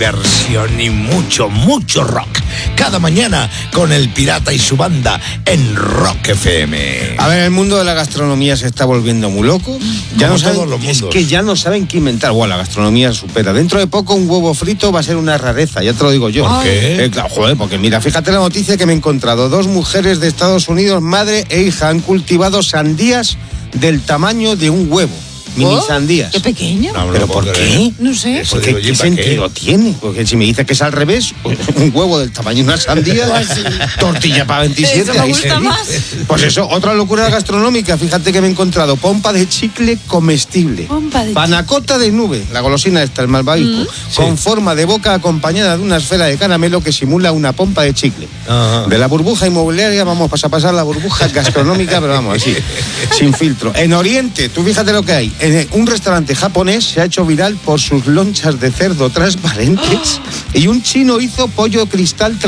Versión y mucho rock. Cada mañana con el Pirata y su banda en Rock FM. A ver, el mundo de la gastronomía se está volviendo muy loco. Ya no saben, es que ya no saben qué inventar. Bueno, la gastronomía supera. Dentro de poco un huevo frito va a ser una rareza, ya te lo digo yo. ¿Por qué? Claro, joder, porque mira, fíjate la noticia que me he encontrado. 2 mujeres de Estados Unidos, madre e hija, han cultivado sandías del tamaño de un huevo. Mini sandías. Qué pequeño. No, ¿pero por qué? No sé. Porque ¿qué sentido tiene? Porque si me dice que es al revés, un huevo del tamaño de una sandía, tortilla para 27. Eso me gusta más. Pues eso, otra locura gastronómica. Fíjate que me he encontrado pompa de chicle comestible. Panacota de nube, la golosina esta, el malvavisco, con forma de boca acompañada de una esfera de caramelo que simula una pompa de chicle. De la burbuja inmobiliaria vamos a pasar la burbuja gastronómica, pero vamos, así, sin filtro. En Oriente, tú fíjate lo que hay. En un restaurante japonés se ha hecho viral por sus lonchas de cerdo transparentes y un chino hizo pollo cristal